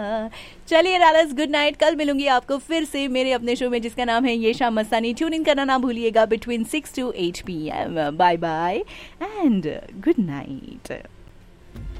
चलिए रालस, good night. कल मिलूंगी आपको फिर से मेरे अपने शो में जिसका नाम है ये शाम मस्तानी। ट्यून इन करना ना भूलिएगा between 6 to 8 PM। Bye bye and good night.